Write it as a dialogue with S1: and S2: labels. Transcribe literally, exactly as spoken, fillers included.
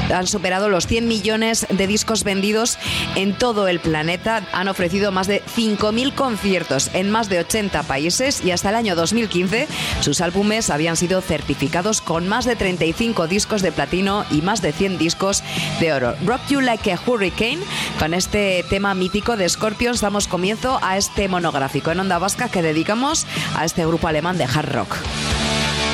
S1: han superado los cien millones de discos vendidos en todo el planeta. Han ofrecido más de cinco mil conciertos en más de ochenta países y hasta el año dos mil quince sus álbumes habían sido certificados con más de treinta y cinco discos de platino y más de cien discos de oro. Rock You Like a Hurricane, con este tema mítico de Scorpions damos comienzo a este monográfico en Onda Vasca que dedicamos a este grupo alemán de hard rock.